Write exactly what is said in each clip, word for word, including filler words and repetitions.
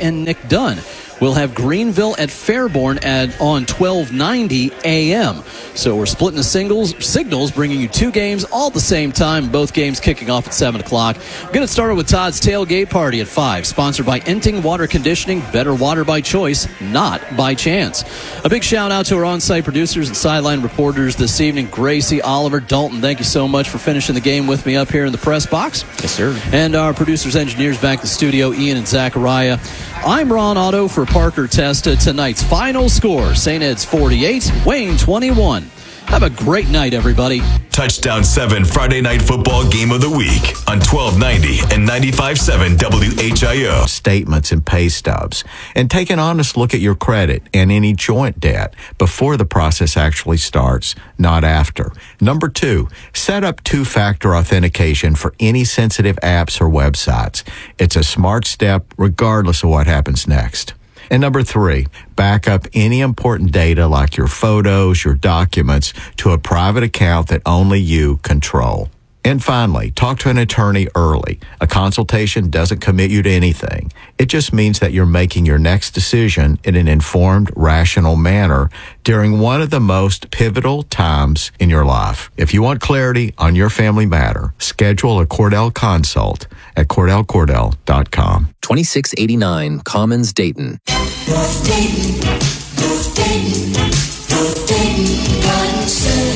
and Nick Dunn. We'll have Greenville at Fairborn at on twelve ninety A M. So we're splitting the singles, signals, bringing you two games all at the same time, both games kicking off at seven o'clock. We're going to start with Todd's Tailgate Party at five, sponsored by Enting Water Conditioning, better water by choice, not by chance. A big shout out to our on-site producers and sideline reporters this evening, Gracie, Oliver, Dalton. Thank you so much for finishing the game with me up here in the press box. Yes, sir. And our producers, engineers back in the studio, Ian and Zachariah. I'm Ron Otto for Parker Testa. Tonight's final score, Saint Ed's forty-eight, Wayne twenty-one. Have a great night, everybody. Touchdown seven Friday Night Football Game of the Week on twelve ninety and ninety-five point seven W H I O. Statements and pay stubs. And take an honest look at your credit and any joint debt before the process actually starts, not after. Number two, set up two-factor authentication for any sensitive apps or websites. It's a smart step regardless of what happens next. And number three, back up any important data like your photos, your documents to a private account that only you control. And finally, talk to an attorney early. A consultation doesn't commit you to anything. It just means that you're making your next decision in an informed, rational manner during one of the most pivotal times in your life. If you want clarity on your family matter, schedule a Cordell consult at Cordell Cordell dot com. twenty-six eighty-nine Commons, Dayton. North Dayton, North Dayton, North Dayton Garden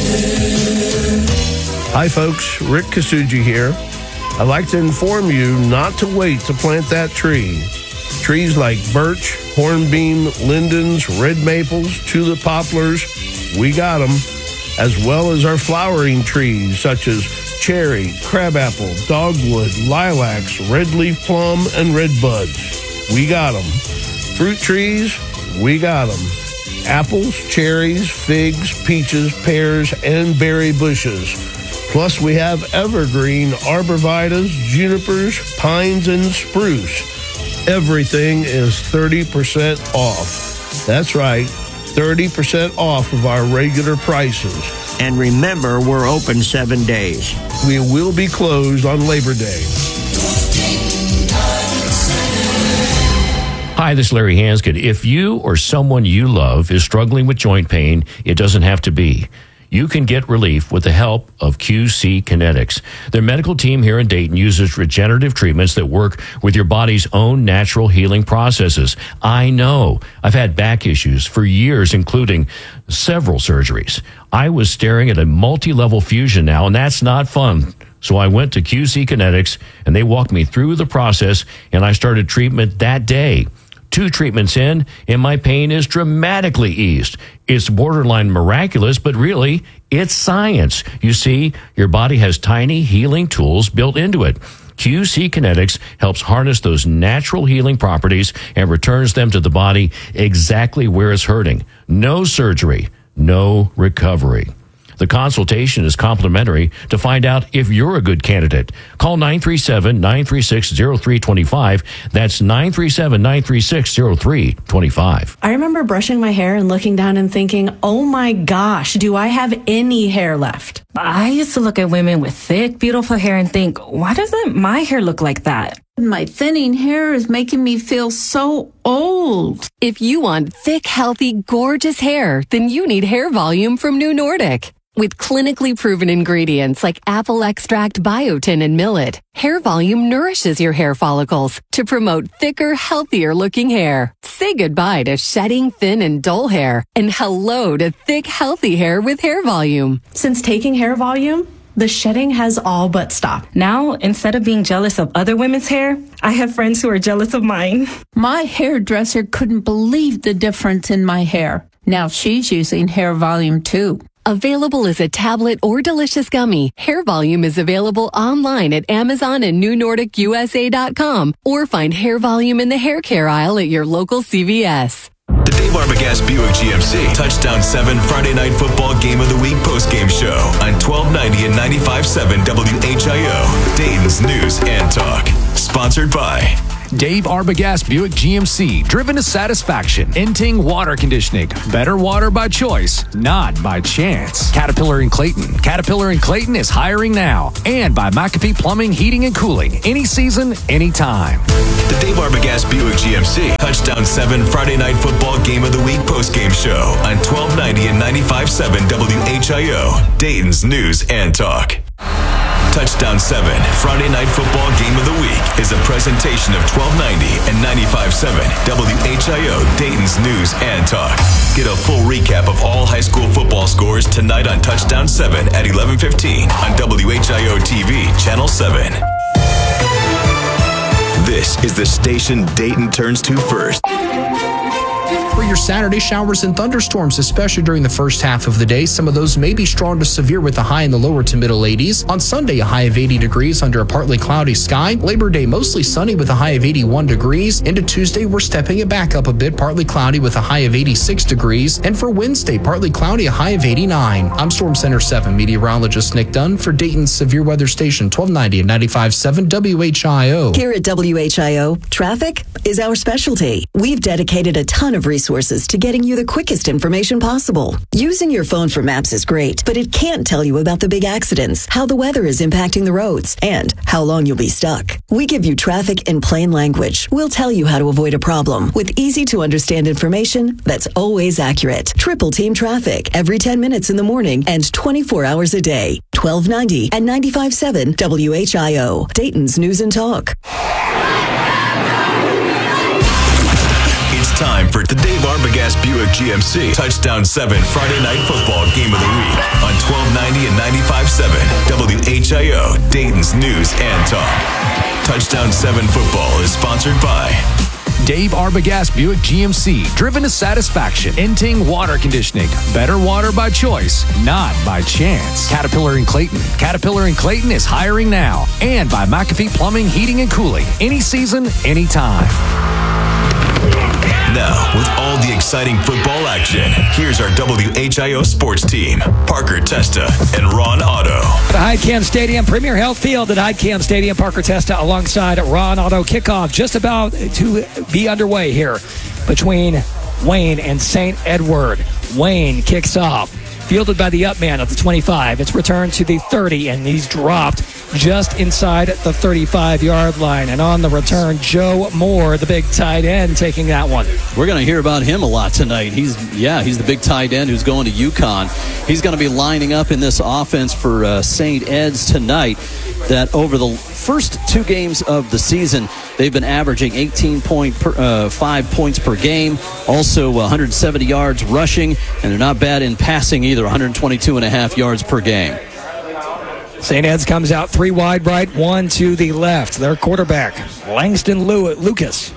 Center. Hi folks, Rick Kasuji here. I'd like to inform you not to wait to plant that tree. Trees like birch, hornbeam, lindens, red maples, tulip poplars, we got them, as well as our flowering trees such as cherry, crabapple, dogwood, lilacs, red leaf plum, and red buds. We got them. Fruit trees, we got them. Apples, cherries, figs, peaches, pears, and berry bushes. Plus, we have evergreen arborvitaes, junipers, pines, and spruce. Everything is thirty percent off. That's right, thirty percent off of our regular prices. And remember, we're open seven days. We will be closed on Labor Day. Hi, this is Larry Hanscott. If you or someone you love is struggling with joint pain, it doesn't have to be. You can get relief with the help of Q C Kinetics. Their medical team here in Dayton uses regenerative treatments that work with your body's own natural healing processes. I know. I've had back issues for years, including several surgeries. I was staring at a multi-level fusion now, and that's not fun. So I went to Q C Kinetics, and they walked me through the process, and I started treatment that day. Two treatments in, and my pain is dramatically eased. It's borderline miraculous, but really, it's science. You see, your body has tiny healing tools built into it. Q C Kinetics helps harness those natural healing properties and returns them to the body exactly where it's hurting. No surgery, no recovery. The consultation is complimentary. To find out if you're a good candidate, call nine three seven, nine three six, zero three two five. That's nine three seven, nine three six, zero three two five. I remember brushing my hair and looking down and thinking, oh my gosh, do I have any hair left? I used to look at women with thick, beautiful hair and think, why doesn't my hair look like that? My thinning hair is making me feel so old. If you want thick, healthy, gorgeous hair, then you need Hair Volume from New Nordic. With clinically proven ingredients like apple extract, biotin, and millet, Hair Volume nourishes your hair follicles to promote thicker, healthier looking hair. Say goodbye to shedding, thin, and dull hair, and hello to thick, healthy hair with Hair Volume. Since taking Hair Volume, the shedding has all but stopped. Now, instead of being jealous of other women's hair, I have friends who are jealous of mine. My hairdresser couldn't believe the difference in my hair. Now she's using Hair Volume too. Available as a tablet or delicious gummy, Hair Volume is available online at Amazon and New Nordic U S A dot com, or find Hair Volume in the hair care aisle at your local C V S. The Dave Arbogast Buick G M C Touchdown seven Friday Night Football Game of the Week postgame show on twelve ninety and ninety-five point seven W H I O, Dayton's News and Talk. Sponsored by Dave Arbogast Buick G M C, driven to satisfaction. Inting Water Conditioning, better water by choice, not by chance. Caterpillar and Clayton. Caterpillar and Clayton is hiring now. And by McAfee Plumbing, Heating, and Cooling. Any season, anytime. The Dave Arbogast Buick G M C Touchdown seven Friday Night Football Game of the Week postgame show on twelve ninety and ninety-five point seven W H I O, Dayton's News and Talk. Touchdown seven Friday Night Football Game of the Week is a presentation of twelve ninety and ninety-five point seven W H I O, Dayton's News and Talk. Get a full recap of all high school football scores tonight on Touchdown seven at eleven fifteen on W H I O T V, Channel seven. This is the station Dayton turns to first. For your Saturday, showers and thunderstorms, especially during the first half of the day. Some of those may be strong to severe with a high in the lower to middle eighties. On Sunday, a high of eighty degrees under a partly cloudy sky. Labor Day, mostly sunny with a high of eighty-one degrees. Into Tuesday, we're stepping it back up a bit, partly cloudy with a high of eighty-six degrees. And for Wednesday, partly cloudy, a high of eighty-nine. I'm Storm Center seven meteorologist Nick Dunn for Dayton's Severe Weather Station, twelve ninety and ninety-five point seven W H I O. Here at W H I O, traffic is our specialty. We've dedicated a ton of resources to getting you the quickest information possible. Using your phone for maps is great, but it can't tell you about the big accidents, how the weather is impacting the roads, and how long you'll be stuck. We give you traffic in plain language. We'll tell you how to avoid a problem with easy to understand information that's always accurate. Triple Team Traffic every ten minutes in the morning and twenty-four hours a day. twelve ninety and ninety-five point seven W H I O, Dayton's News and Talk. It's time for the Dave Arbogast Buick G M C Touchdown seven Friday Night Football Game of the Week on twelve ninety and ninety-five point seven W H I O, Dayton's News and Talk. Touchdown seven Football is sponsored by Dave Arbogast Buick G M C, driven to satisfaction. Inting Water Conditioning, better water by choice, not by chance. Caterpillar and Clayton. Caterpillar and Clayton is hiring now. And by McAfee Plumbing, Heating, and Cooling. Any season, anytime. Now, with all the exciting football action, here's our W H I O sports team, Parker Testa and Ron Otto. The Heidkamp Stadium, Premier Health Field at Heidkamp Stadium, Parker Testa alongside Ron Otto. Kickoff just about to be underway here between Wayne and Saint Edward. Wayne kicks off, fielded by the up man at the twenty-five. It's returned to the thirty, and he's dropped just inside the thirty-five-yard line. And on the return, Joe Moore, the big tight end, taking that one. We're going to hear about him a lot tonight. He's, yeah, he's the big tight end who's going to UConn. He's going to be lining up in this offense for uh, Saint Ed's tonight. That over the first two games of the season, they've been averaging eighteen point five points per game, also one hundred seventy yards rushing, and they're not bad in passing either, one hundred twenty-two and a half yards per game. Saint Ed's comes out three wide right, one to the left. Their quarterback, Langston Lew- Lucas.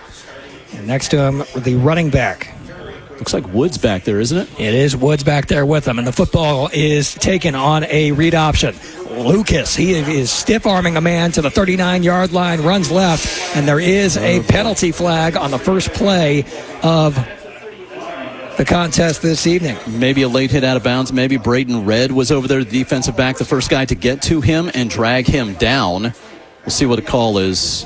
And next to him, the running back. Looks like Woods back there, isn't it? It is Woods back there with them, and the football is taken on a read option. Lucas, he is stiff-arming a man to the thirty-nine-yard line, runs left, and there is a penalty flag on the first play of the contest this evening. Maybe a late hit out of bounds. Maybe Braden Red was over there, the defensive back, the first guy to get to him and drag him down. We'll see what the call is.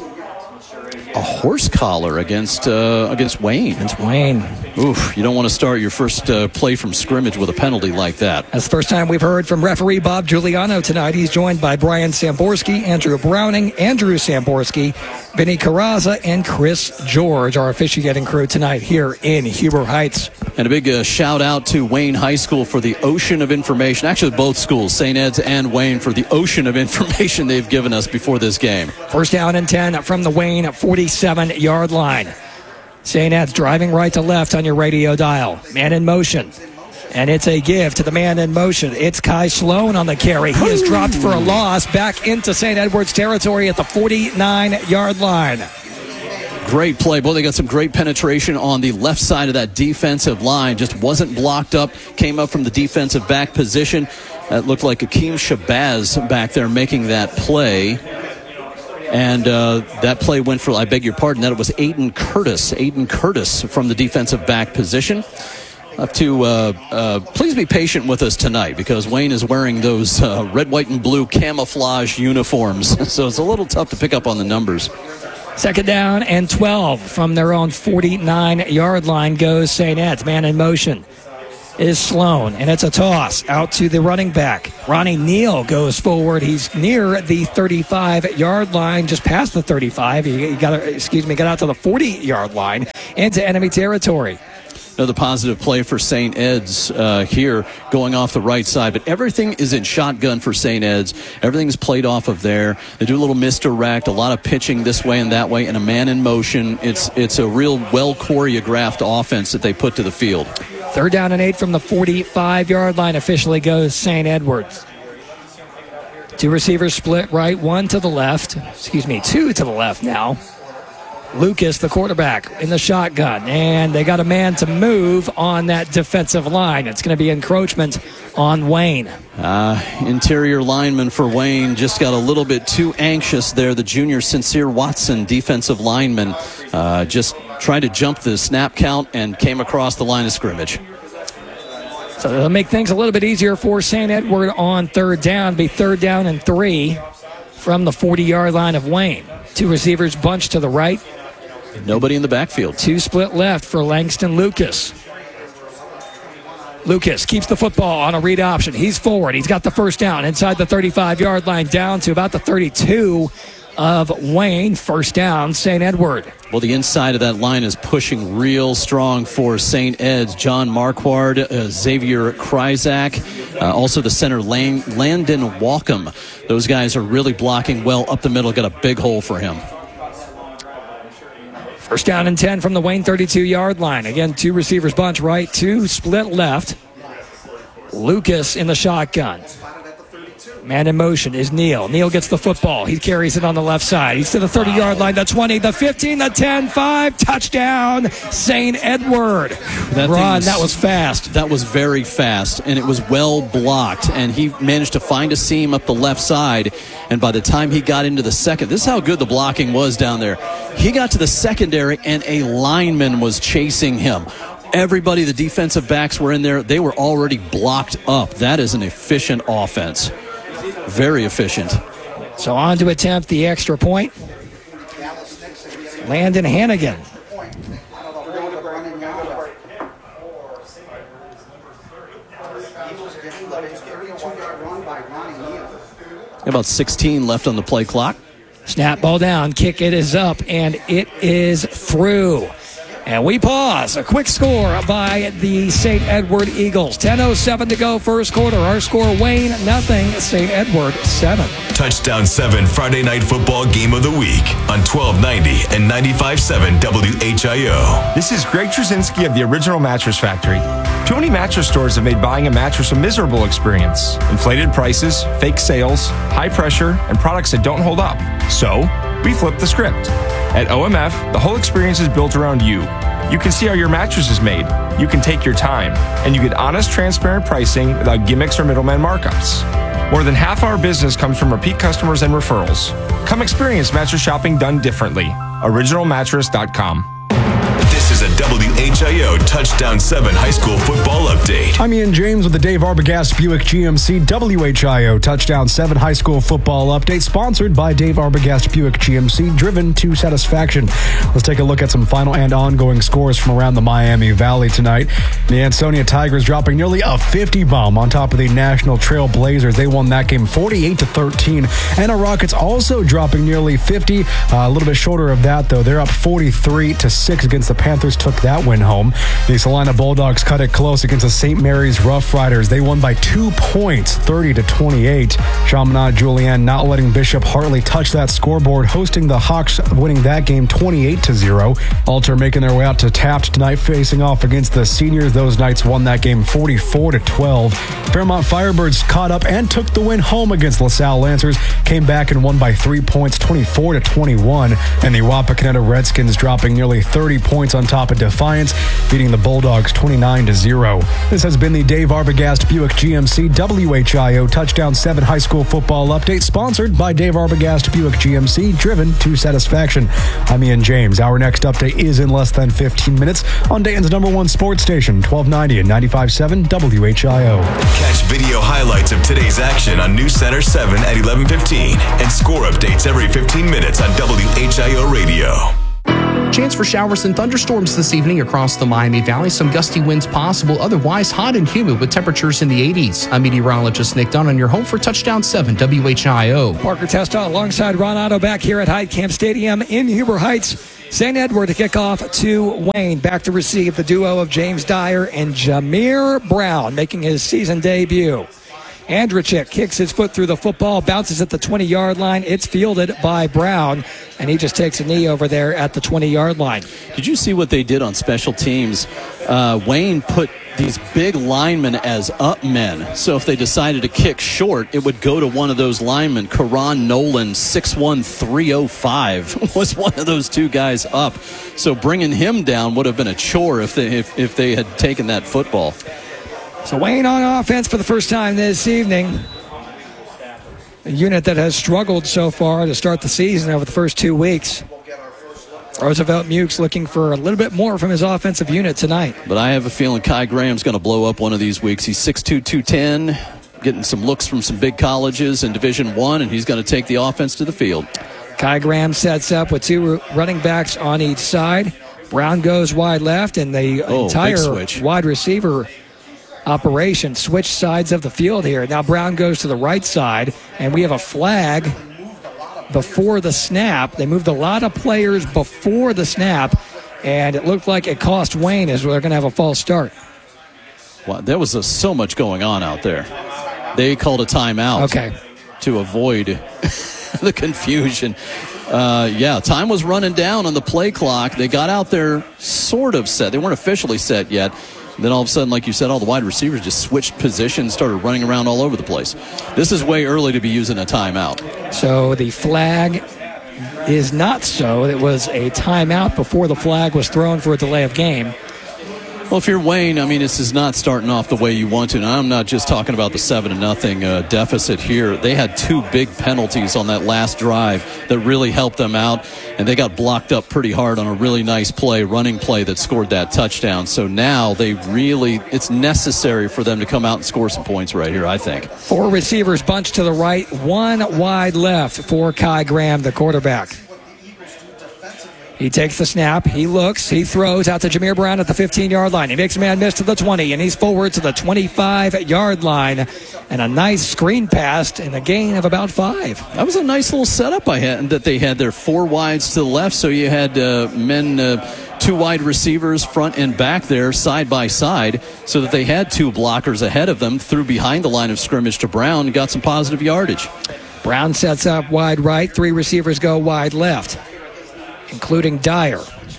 A horse collar against uh, against Wayne. Against Wayne. Oof, you don't want to start your first uh, play from scrimmage with a penalty like that. That's the first time we've heard from referee Bob Giuliano tonight. He's joined by Brian Samborski, Andrew Browning, Andrew Samborski, Vinny Carrazza, and Chris George, our officiating crew tonight here in Huber Heights. And a big uh, shout out to Wayne High School for the ocean of information. Actually, both schools, Saint Ed's and Wayne, for the ocean of information they've given us before this game. First down and ten from the Wayne forty-seven-yard line. Saint Ed's driving right to left on your radio dial. Man in motion. And it's a give to the man in motion. It's Kai Sloan on the carry. He is dropped for a loss back into Saint Edward's territory at the forty-nine-yard line. Great play. Boy, they got some great penetration on the left side of that defensive line. Just wasn't blocked up. Came up from the defensive back position. That looked like Akeem Shabazz back there making that play. And uh, that play went for, I beg your pardon, that it was Aiden Curtis. Aiden Curtis from the defensive back position. Have to uh, uh, please be patient with us tonight because Wayne is wearing those uh, red, white, and blue camouflage uniforms. So it's a little tough to pick up on the numbers. Second down and twelve from their own forty-nine-yard line goes Saint Ed's. Man in motion is Sloan, and it's a toss out to the running back. Ronnie Neal goes forward. He's near the thirty-five-yard line, just past the thirty-five. He, he got, excuse me, got out to the forty-yard line into enemy territory. Another positive play for Saint Ed's uh, here, going off the right side. But everything is in shotgun for Saint Ed's. Everything's played off of there. They do a little misdirect, a lot of pitching this way and that way, and a man in motion. It's it's a real well-choreographed offense that they put to the field. Third down and eight from the forty-five-yard line officially goes Saint Edward's. Two receivers split right, one to the left. Excuse me, two to the left now. Lucas, the quarterback, in the shotgun. And they got a man to move on that defensive line. It's going to be encroachment on Wayne. Uh, interior lineman for Wayne just got a little bit too anxious there. The junior Sincere Watson, defensive lineman, uh, just tried to jump the snap count and came across the line of scrimmage. So it'll make things a little bit easier for Saint Edward on third down. Be third down and three from the forty-yard line of Wayne. Two receivers bunched to the right. Nobody in the backfield. Two split left for Langston Lucas. Lucas keeps the football on a read option. He's forward. He's got the first down inside the thirty-five-yard line down to about the thirty-two of Wayne. First down, Saint Edward. Well, the inside of that line is pushing real strong for Saint Ed's. John Marquard, uh, Xavier Kryzak, uh, also the center Lang- Landon Walkham. Those guys are really blocking well up the middle. Got a big hole for him. First down and ten from the Wayne thirty-two-yard line. Again, two receivers bunch right, two split left. Lucas in the shotgun. Man in motion is Neal. Neal gets the football. He carries it on the left side. He's to the thirty-yard line, the twenty, the fifteen, the ten, five. Touchdown, Saint Edward. That Run, was, that was fast. That was very fast, and it was well blocked. And he managed to find a seam up the left side. And by the time he got into the second, this is how good the blocking was down there. He got to the secondary, and a lineman was chasing him. Everybody, the defensive backs were in there. They were already blocked up. That is an efficient offense. Very efficient. So on to attempt the extra point. Landon Hannigan. About sixteen left on the play clock. Snap ball down. Kick it is up, and it is through. And we pause. A quick score by the Saint Edward Eagles. ten oh seven to go first quarter. Our score, Wayne, nothing. Saint Edward, seven. Touchdown seven Friday Night Football Game of the Week on twelve ninety and ninety-five point seven W H I O. This is Greg Trzynski of the Original Mattress Factory. Too many mattress stores have made buying a mattress a miserable experience. Inflated prices, fake sales, high pressure, and products that don't hold up. So, we flipped the script. At O M F, the whole experience is built around you. You can see how your mattress is made. You can take your time. And you get honest, transparent pricing without gimmicks or middleman markups. More than half our business comes from repeat customers and referrals. Come experience mattress shopping done differently. original mattress dot com. This is a W H I O Touchdown seven high school football update. I'm Ian James with the Dave Arbogast Buick G M C W H I O Touchdown seven high school football update, sponsored by Dave Arbogast Buick G M C, driven to satisfaction. Let's take a look at some final and ongoing scores from around the Miami Valley tonight. The Ansonia Tigers dropping nearly a fifty bomb on top of the National Trail Blazers. They won that game forty-eight to thirteen. And the Rockets also dropping nearly fifty. Uh, a little bit shorter of that, though. They're up forty-three to six against the Panthers, took that win home. The Salina Bulldogs cut it close against the Saint Mary's Rough Riders. They won by two points, thirty to twenty-eight. Chaminade Julienne not letting Bishop Hartley touch that scoreboard, hosting the Hawks, winning that game twenty-eight to zero. Alter making their way out to Taft tonight, facing off against the Seniors. Those Knights won that game forty-four to twelve. Fairmont Firebirds caught up and took the win home against LaSalle Lancers, came back and won by three points, twenty-four to twenty-one. And the Wapakoneta Redskins dropping nearly thirty points on top up at Defiance, beating the Bulldogs twenty-nine to zero. This has been the Dave Arbogast Buick G M C W H I O Touchdown seven High School Football Update, sponsored by Dave Arbogast Buick G M C, driven to satisfaction. I'm Ian James. Our next update is in less than fifteen minutes on Dayton's number one sports station, twelve ninety and ninety-five point seven W H I O. Catch video highlights of today's action on News Center seven at eleven fifteen and score updates every fifteen minutes on W H I O Radio. Chance for showers and thunderstorms this evening across the Miami Valley. Some gusty winds possible. Otherwise, hot and humid with temperatures in the eighties. I'm meteorologist Nick Dunn on your home for Touchdown seven W H I O. Parker Testa alongside Ron Otto back here at Hyde Camp Stadium in Huber Heights. Saint Edward to kick off to Wayne. Back to receive the duo of James Dyer and Jameer Brown making his season debut. Andrachik kicks his foot through the football, bounces at the twenty-yard line. It's fielded by Brown, and he just takes a knee over there at the twenty-yard line. Did you see what they did on special teams? Uh, Wayne put these big linemen as up men. So if they decided to kick short, it would go to one of those linemen. Karan Nolan, six one, three oh five, was one of those two guys up. So bringing him down would have been a chore if they, if, if they had taken that football. So Wayne on offense for the first time this evening. A unit that has struggled so far to start the season over the first two weeks. Roosevelt Mukes looking for a little bit more from his offensive unit tonight. But I have a feeling Kai Graham's going to blow up one of these weeks. He's six two, two ten, getting some looks from some big colleges in Division One, and he's going to take the offense to the field. Kai Graham sets up with two running backs on each side. Brown goes wide left, and the oh, entire wide receiver operation switch sides of the field here. Now Brown goes to the right side, and we have a flag before the snap. They moved a lot of players before the snap, and it looked like it cost Wayne as they're going to have a false start. Wow, there was a, so much going on out there. They called a timeout okay. to avoid the confusion. Uh, yeah, time was running down on the play clock. They got out there sort of set. They weren't officially set yet. Then all of a sudden, like you said, all the wide receivers just switched positions, started running around all over the place. This is way early to be using a timeout. So the flag is not so. It was a timeout before the flag was thrown for a delay of game. Well, if you're Wayne, I mean, this is not starting off the way you want to. And I'm not just talking about the seven to nothing uh, deficit here. They had two big penalties on that last drive that really helped them out, and they got blocked up pretty hard on a really nice play, running play that scored that touchdown. So now they really, it's necessary for them to come out and score some points right here, I think. Four receivers bunched to the right, one wide left for Kai Graham, the quarterback. He takes the snap, he looks, he throws out to Jameer Brown at the fifteen-yard line. He makes a man miss to the twenty, and he's forward to the twenty-five-yard line. And a nice screen pass and a gain of about five. That was a nice little setup I had that they had there. Four wides to the left, so you had uh, men, uh, two wide receivers front and back there side by side, so that they had two blockers ahead of them, threw behind the line of scrimmage to Brown and got some positive yardage. Brown sets up wide right, three receivers go wide left, including Dyer.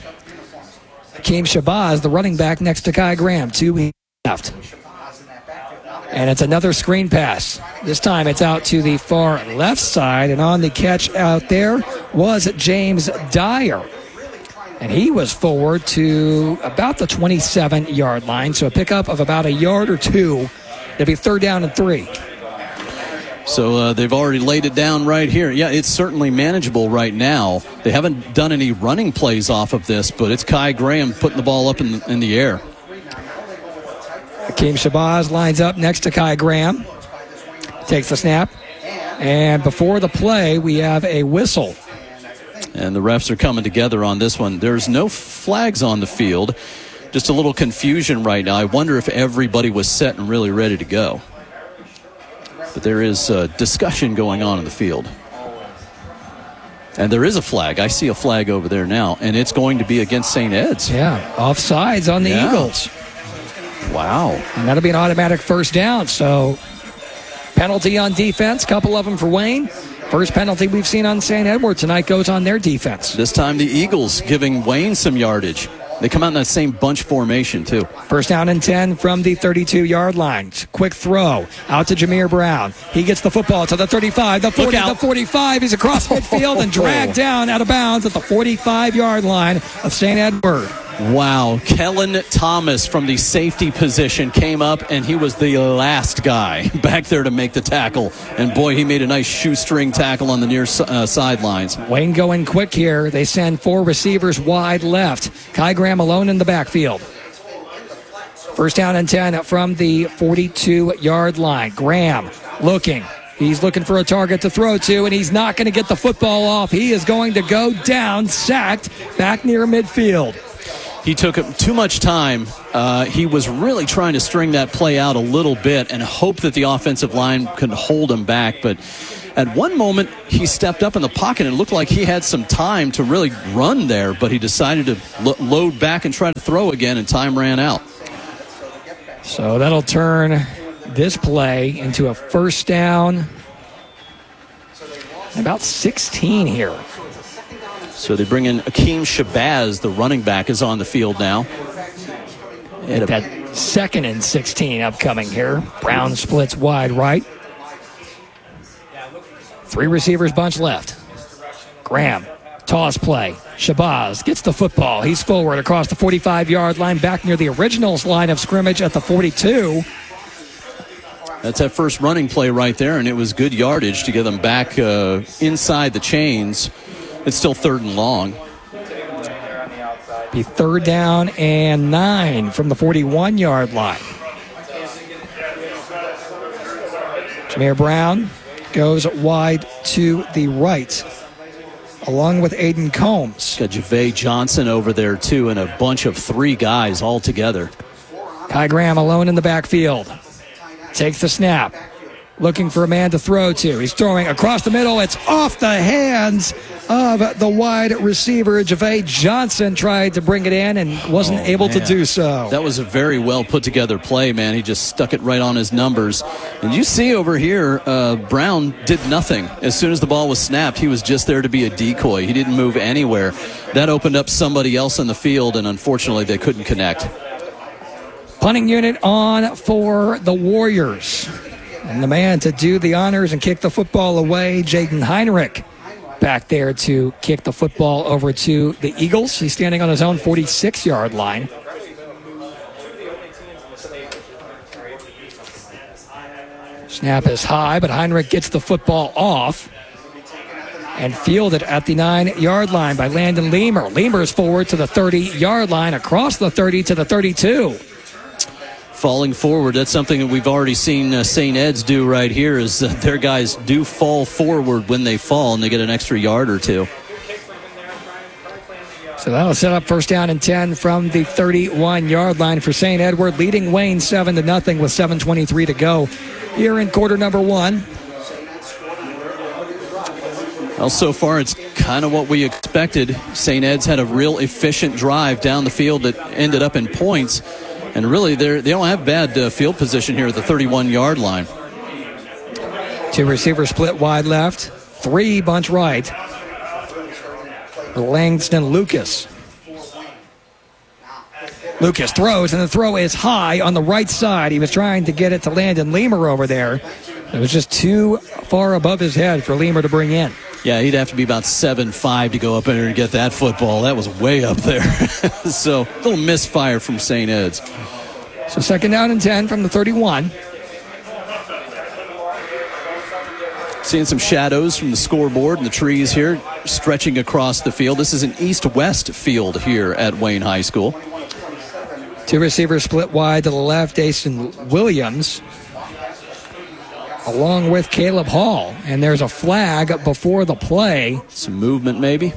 Akeem Shabazz, the running back next to Kai Graham, two left. And it's another screen pass. This time it's out to the far left side, and on the catch out there was James Dyer. And he was forward to about the twenty-seven-yard line, so a pickup of about a yard or two. It'll be third down and three. So uh, they've already laid it down right here. Yeah, it's certainly manageable right now. They haven't done any running plays off of this, but it's Kai Graham putting the ball up in the, in the air. Akeem Shabazz lines up next to Kai Graham. Takes the snap. And before the play, we have a whistle. And the refs are coming together on this one. There's no flags on the field. Just a little confusion right now. I wonder if everybody was set and really ready to go. But there is uh, discussion going on in the field. And there is a flag. I see a flag over there now, and it's going to be against Saint Ed's. Yeah, offsides on the yeah. Eagles. Wow. And that'll be an automatic first down. So penalty on defense, couple of them for Wayne. First penalty we've seen on Saint Edward tonight goes on their defense. This time the Eagles giving Wayne some yardage. They come out in that same bunch formation, too. First down and ten from the thirty-two-yard line. Quick throw out to Jameer Brown. He gets the football to the thirty-five, the forty, the forty-five. He's across midfield and dragged down out of bounds at the forty-five-yard line of Saint Edward. Wow. Kellen Thomas from the safety position came up, and he was the last guy back there to make the tackle. And, boy, he made a nice shoestring tackle on the near uh, sidelines. Wayne going quick here. They send four receivers wide left. Kai Graham alone in the backfield. First down and ten from the forty-two-yard line. Graham looking. He's looking for a target to throw to, and he's not going to get the football off. He is going to go down, sacked, back near midfield. He took too much time. Uh, he was really trying to string that play out a little bit and hope that the offensive line could hold him back. But at one moment, he stepped up in the pocket and it looked like he had some time to really run there, but he decided to lo- load back and try to throw again, and time ran out. So that'll turn this play into a first down. About sixteen here. So they bring in Akeem Shabazz, the running back, is on the field now. And that second and sixteen upcoming here. Brown splits wide right. Three receivers bunch left. Graham, toss play. Shabazz gets the football. He's forward across the forty-five-yard line, back near the originals line of scrimmage at the forty-two. That's that first running play right there, and it was good yardage to get them back uh, inside the chains. It's still third and long. Be third down and nine from the forty-one-yard line. Jameer Brown goes wide to the right, along with Aiden Combs. Got Javay Johnson over there, too, and a bunch of three guys all together. Kai Graham alone in the backfield. Takes the snap. Looking for a man to throw to. He's throwing across the middle. It's off the hands of the wide receiver. Javay Johnson tried to bring it in and wasn't oh, able man. to do so. That was a very well put together play, man. He just stuck it right on his numbers. And you see over here, uh, Brown did nothing. As soon as the ball was snapped, he was just there to be a decoy. He didn't move anywhere. That opened up somebody else in the field, and unfortunately they couldn't connect. Punting unit on for the Warriors. And the man to do the honors and kick the football away, Jaden Heinrich, back there to kick the football over to the Eagles. He's standing on his own forty-six-yard line. Snap is high, but Heinrich gets the football off and fielded at the nine-yard line by Landon Lemer. Lemer's forward to the thirty-yard line, across the thirty to the thirty-two. Falling forward, that's something that we've already seen uh, Saint Ed's do right here, is uh, their guys do fall forward when they fall, and they get an extra yard or two. So that'll set up first down and ten from the thirty-one-yard line for Saint Edward, leading Wayne seven to nothing with seven twenty-three to go here in quarter number one. Well, so far it's kind of what we expected. Saint Ed's had a real efficient drive down the field that ended up in points. And really, they they don't have bad uh, field position here at the thirty-one-yard line. Two receivers split wide left, three bunch right. Langston Lucas. Lucas throws, and the throw is high on the right side. He was trying to get it to Landon Lemer over there. It was just too far above his head for Lemer to bring in. Yeah, he'd have to be about seven five to go up in there and get that football. That was way up there. So, a little misfire from Saint Ed's. So, second down and ten from the thirty-one. Seeing some shadows from the scoreboard and the trees here stretching across the field. This is an east-west field here at Wayne High School. Two receivers split wide to the left. Asen Williams, along with Caleb Hall. And there's a flag before the play. Some movement, maybe.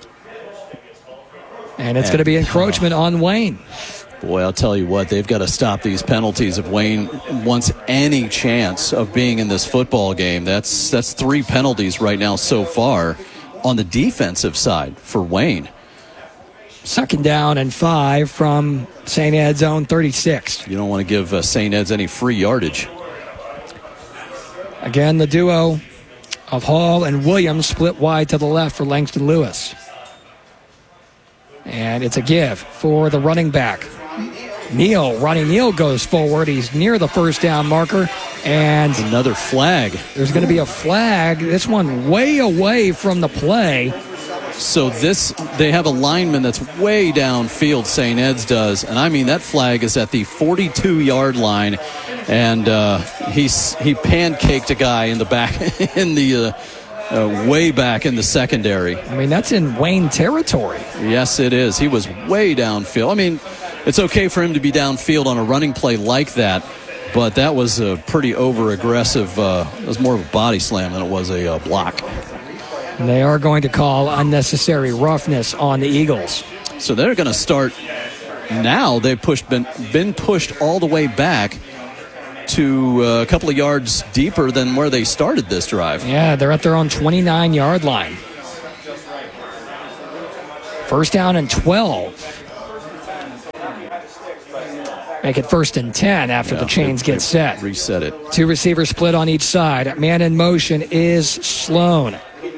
And it's going to be encroachment on Wayne. Boy, I'll tell you what, they've got to stop these penalties if Wayne wants any chance of being in this football game. That's that's three penalties right now so far on the defensive side for Wayne. Second down and five from Saint Ed's own thirty-six. You don't want to give uh, Saint Ed's any free yardage. Again, the duo of Hall and Williams split wide to the left for Langston Lewis. And it's a give for the running back. Neal, Ronnie Neal goes forward. He's near the first down marker. And another flag. There's going to be a flag. This one way away from the play. So this, they have a lineman that's way downfield, Saint Ed's does. And I mean, that flag is at the forty-two-yard line. And uh, he's, he pancaked a guy in the back, in the uh, uh, way back in the secondary. I mean, that's in Wayne territory. Yes, it is. He was way downfield. I mean, it's okay for him to be downfield on a running play like that. But that was a pretty over-aggressive, uh, it was more of a body slam than it was a uh, block. And they are going to call unnecessary roughness on the Eagles. So they're going to start now. They've pushed, been, been pushed all the way back to uh, a couple of yards deeper than where they started this drive. Yeah, they're at their own twenty-nine-yard line. First down and twelve. Make it first and ten after Yeah, the chains they- get set. Reset it. Two receivers split on each side. Man in motion is Sloan.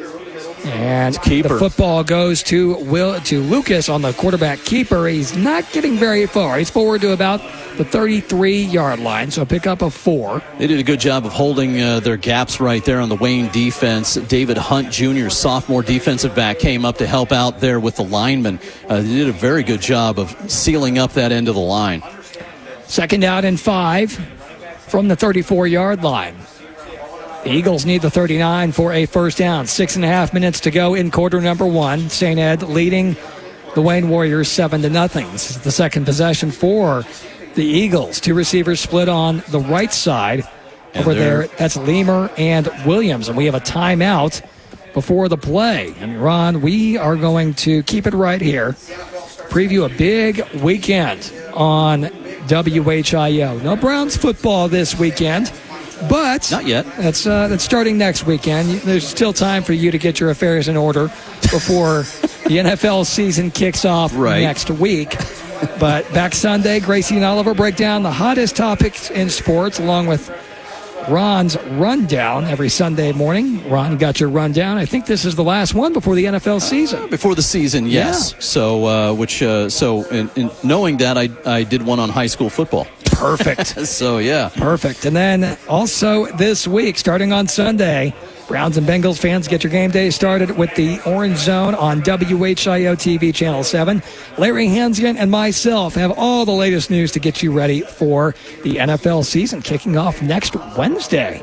And the football goes to Will to Lucas on the quarterback keeper. He's not getting very far. He's forward to about the thirty-three-yard line, so pick up a four. They did a good job of holding uh, their gaps right there on the Wayne defense. David Hunt Junior, sophomore defensive back, came up to help out there with the linemen. Uh, they did a very good job of sealing up that end of the line. Second down and five from the thirty-four-yard line. The Eagles need the thirty-nine for a first down. Six and a half minutes to go in quarter number one. Saint Ed leading the Wayne Warriors seven to nothing. This is the second possession for the Eagles. Two receivers split on the right side. And Over they're- there, that's Lemur and Williams. And we have a timeout before the play. And Ron, we are going to keep it right here. Preview a big weekend on W H I O. No Browns football this weekend. But not yet. That's uh, that's starting next weekend. There's still time for you to get your affairs in order before the N F L season kicks off Right. next week. But back Sunday, Gracie and Oliver break down the hottest topics in sports along with Ron's rundown every Sunday morning. Ron got your rundown. I think this is the last one before the N F L season. Before the season, yes. So, uh, which, uh, so, in, in knowing that, I, I did one on high school football. Perfect. So, yeah. Perfect. And then also this week, starting on Sunday, Browns and Bengals fans, get your game day started with the Orange Zone on W H I O T V Channel seven. Larry Hansgen and myself have all the latest news to get you ready for the N F L season kicking off next Wednesday.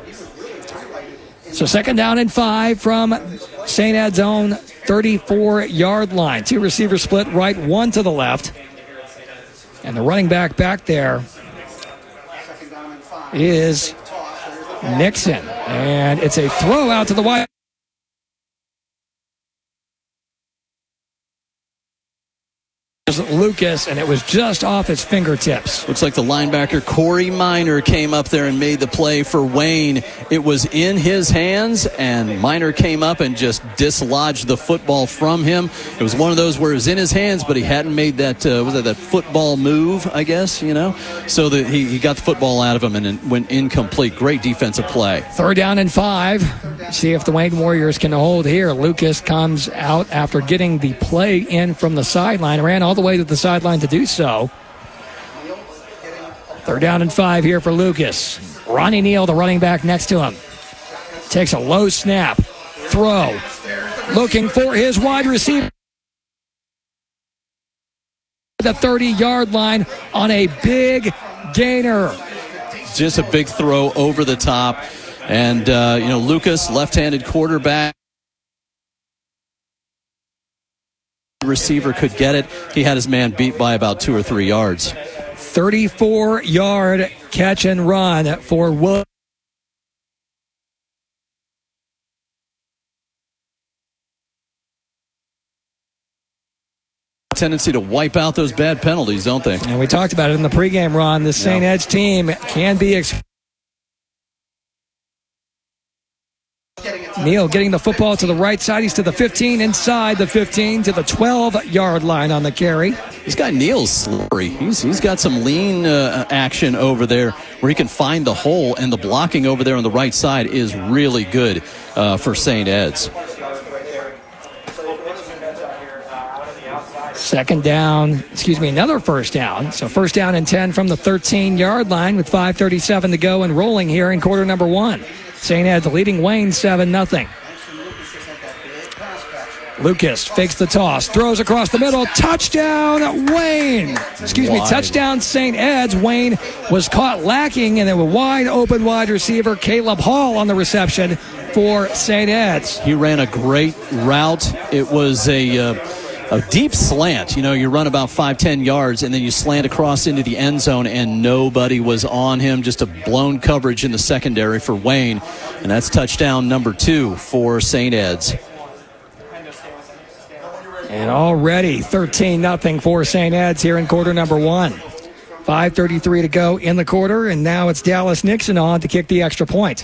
So second down and five from Saint Ed's own thirty-four-yard line. Two receivers split right, one to the left. And the running back back there is Nixon. And it's a throw out to the wide. Lucas, and it was just off his fingertips. Looks like the linebacker Corey Minor came up there and made the play for Wayne. It was in his hands, and Minor came up and just dislodged the football from him. It was one of those where it was in his hands, but he hadn't made that, uh, was that that football move, I guess, you know? So that he, he got the football out of him and it went incomplete. Great defensive play. Third down and five. See if the Wayne Warriors can hold here. Lucas comes out after getting the play in from the sideline, ran all the way to the sideline to do so. Third down and five here for Lucas. Ronnie Neal, the running back next to him, takes a low snap, throw, looking for his wide receiver. The thirty-yard line on a big gainer. Just a big throw over the top. And, uh, you know, Lucas, left-handed quarterback. Receiver could get it. He had his man beat by about two or three yards. thirty-four-yard catch and run for Will. Tendency to wipe out those bad penalties, don't they? And we talked about it in the pregame run. The Saint Ed's team can be. Ex- Neal getting the football to the right side. He's to the fifteen, inside the fifteen, to the twelve-yard line on the carry. This guy Neal's slippery. He's he's got some lean uh, action over there where he can find the hole, and the blocking over there on the right side is really good uh, for Saint Ed's. Second down, excuse me, another first down. So first down and ten from the thirteen-yard line with five thirty-seven to go and rolling here in quarter number one. Saint Ed's leading Wayne seven nothing. Lucas fakes the toss, throws across the middle, touchdown Wayne. Excuse Wide. me, touchdown Saint Ed's. Wayne was caught lacking, and then a wide open wide receiver, Caleb Hall, on the reception for Saint Ed's. He ran a great route. It was a uh, a deep slant. You know, you run about five, ten yards, and then you slant across into the end zone, and nobody was on him. Just a blown coverage in the secondary for Wayne, and that's touchdown number two for Saint Ed's. And already thirteen nothing for Saint Ed's here in quarter number one. five thirty-three to go in the quarter, and now it's Dallas Nixon on to kick the extra point.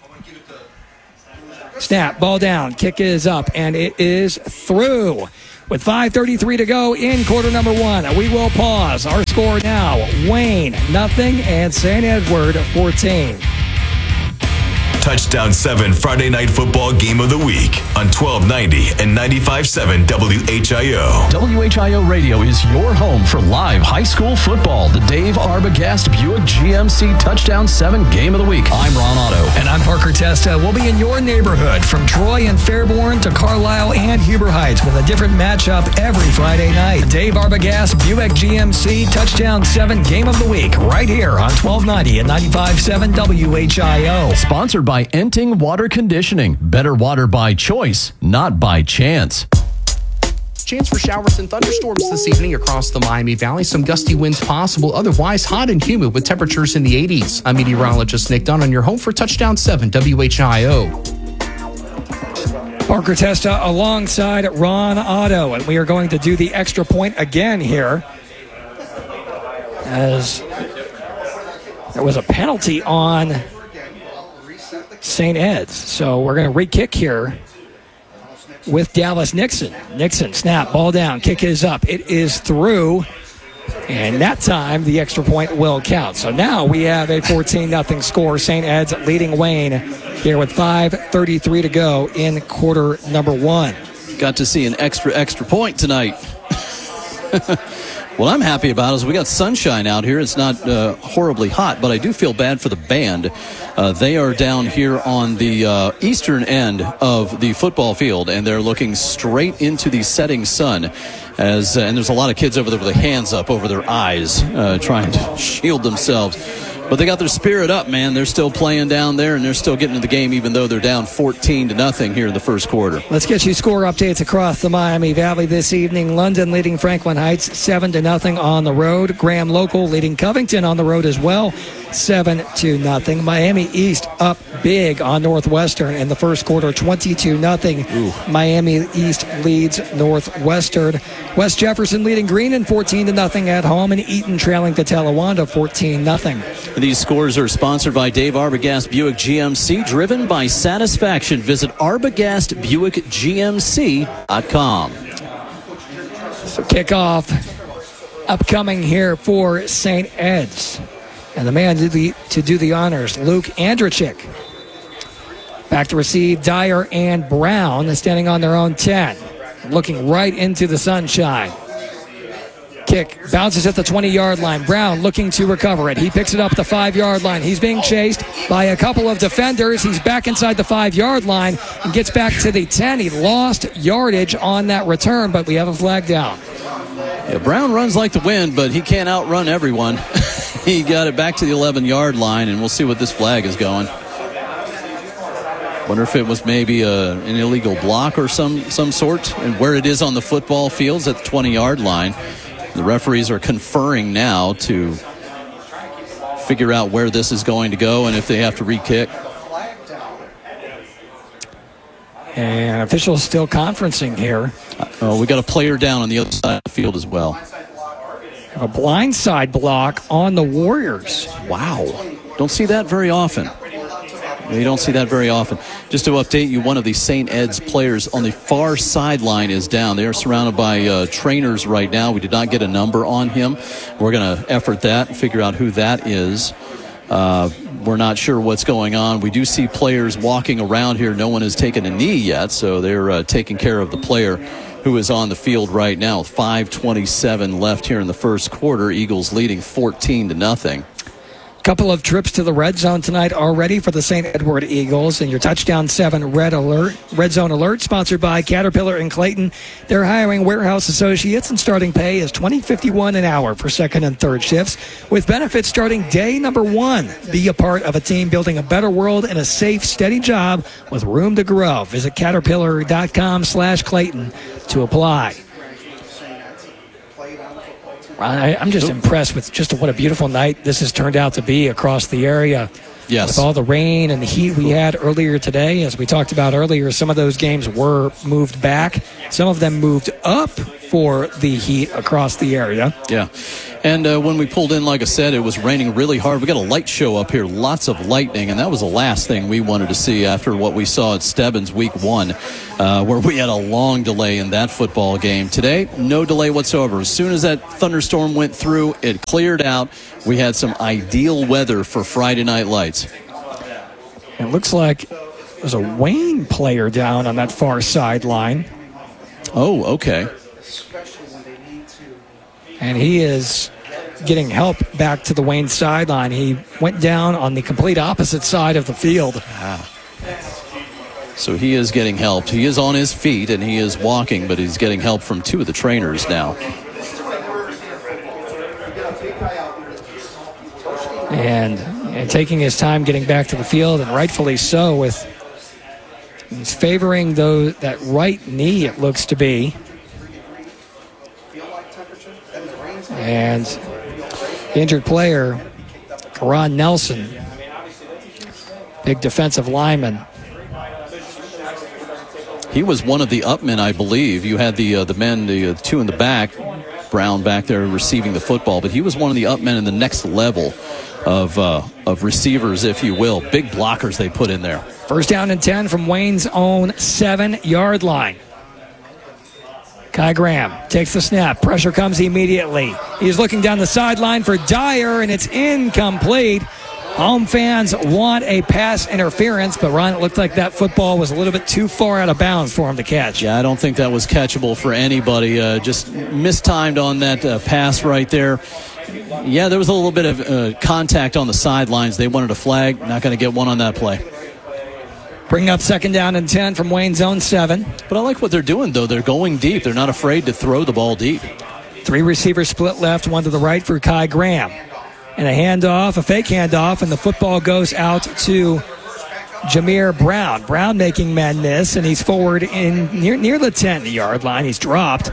Snap, ball down, kick is up, and it is through. With five thirty-three to go in quarter number one, we will pause. Our score now, Wayne nothing and Saint Edward fourteen. Touchdown seven Friday Night Football Game of the Week on twelve ninety and ninety-five point seven W H I O. W H I O Radio is your home for live high school football. The Dave Arbogast Buick G M C Touchdown seven Game of the Week. I'm Ron Otto. And I'm Parker Testa. We'll be in your neighborhood from Troy and Fairborn to Carlisle and Huber Heights with a different matchup every Friday night. The Dave Arbogast Buick G M C Touchdown seven Game of the Week right here on twelve ninety and ninety-five point seven W H I O. Sponsored by Enting Water Conditioning. Better water by choice, not by chance. Chance for showers and thunderstorms this evening across the Miami Valley. Some gusty winds possible. Otherwise, hot and humid with temperatures in the eighties. I'm meteorologist Nick Dunn on your home for Touchdown seven W H I O. Parker Testa alongside Ron Otto, and we are going to do the extra point again here, as there was a penalty on Saint Ed's. So we're going to re-kick here with Dallas Nixon. Nixon, snap, ball down, kick is up. It is through, and that time the extra point will count. So now we have a fourteen nothing score. Saint Ed's leading Wayne here with five thirty-three to go in quarter number one. Got to see an extra, extra point tonight. What I'm happy about is we got sunshine out here. It's not uh, horribly hot, but I do feel bad for the band. Uh, they are down here on the uh, eastern end of the football field, and they're looking straight into the setting sun. As uh, and there's a lot of kids over there with their hands up over their eyes, uh, trying to shield themselves. But they got their spirit up, man. They're still playing down there, and they're still getting to the game, even though they're down fourteen to nothing here in the first quarter. Let's get you score updates across the Miami Valley this evening. London leading Franklin Heights seven to nothing on the road. Graham Local leading Covington on the road as well, seven to nothing. Miami East up big on Northwestern in the first quarter, twenty-two nothing. Miami East leads Northwestern. West Jefferson leading Greenon fourteen to nothing at home, and Eaton trailing to Talawanda fourteen nothing. These scores are sponsored by Dave Arbogast Buick G M C, driven by satisfaction. Visit Arbogast Buick G M C dot com. So kickoff upcoming here for Saint Ed's. And the man to, the, to do the honors, Luke Andrachik. Back to receive Dyer and Brown, standing on their own ten. Looking right into the sunshine. Kick bounces at the twenty-yard line. Brown looking to recover it. He picks it up at the five-yard line. He's being chased by a couple of defenders. He's back inside the five-yard line and gets back to the ten. He lost yardage on that return, but we have a flag down. Yeah, Brown runs like the wind, but he can't outrun everyone. He got it back to the eleven-yard line, and we'll see what this flag is going. Wonder if it was maybe a, an illegal block or some, some sort, and where it is on the football field is at the twenty-yard line. The referees are conferring now to figure out where this is going to go and if they have to re-kick. And officials still conferencing here. Uh, we got a player down on the other side of the field as well. A blindside block on the Warriors. Wow. Don't see that very often. You don't see that very often. Just to update you, one of the Saint Ed's players on the far sideline is down. They are surrounded by uh, trainers right now. We did not get a number on him. We're going to effort that and figure out who that is. Uh, we're not sure what's going on. We do see players walking around here. No one has taken a knee yet, so they're uh, taking care of the player who is on the field right now. five twenty-seven left here in the first quarter. Eagles leading fourteen to nothing. Couple of trips to the red zone tonight already for the Saint Edward Eagles. And your touchdown seven red alert, red zone alert, sponsored by Caterpillar and Clayton. They're hiring warehouse associates, and starting pay is twenty fifty-one an hour for second and third shifts, with benefits starting day number one. Be a part of a team building a better world and a safe, steady job with room to grow. Visit caterpillar.com slash Clayton to apply. I, I'm just impressed with just what a beautiful night this has turned out to be across the area. Yes. With all the rain and the heat we had earlier today, as we talked about earlier, some of those games were moved back. Some of them moved up for the heat across the area. Yeah. And uh, when we pulled in, like I said, it was raining really hard. We got a light show up here, lots of lightning, and that was the last thing we wanted to see after what we saw at Stebbins week one, uh, where we had a long delay in that football game. Today, no delay whatsoever. As soon as that thunderstorm went through, it cleared out. We had some ideal weather for Friday Night Lights. It looks like there's a Wayne player down on that far sideline. Oh, okay. And he is getting help back to the Wayne sideline. He went down on the complete opposite side of the field. Wow. So he is getting helped. He is on his feet and he is walking, but he's getting help from two of the trainers now. And, and taking his time getting back to the field, and rightfully so, with he's favoring those, that right knee, it looks to be. And the injured player, Karan Nelson, big defensive lineman. He was one of the upmen, I believe. You had the uh, the men, the uh, two in the back, Brown back there receiving the football, but he was one of the upmen in the next level of uh, of receivers, if you will. Big blockers they put in there. First down and ten from Wayne's own seven-yard line. Kai Graham takes the snap. Pressure comes immediately. He's looking down the sideline for Dyer, and it's incomplete. Home fans want a pass interference, but Ron, it looked like that football was a little bit too far out of bounds for him to catch. Yeah, I don't think that was catchable for anybody. Uh, just mistimed on that uh, pass right there. Yeah, there was a little bit of uh, contact on the sidelines. They wanted a flag. Not going to get one on that play. Bring up second down and ten from Wayne's own seven. But I like what they're doing, though. They're going deep. They're not afraid to throw the ball deep. Three receivers split left, one to the right for Kai Graham. And a handoff, a fake handoff, and the football goes out to Jameer Brown. Brown making men miss, and he's forward in near, near the ten-yard line. He's dropped.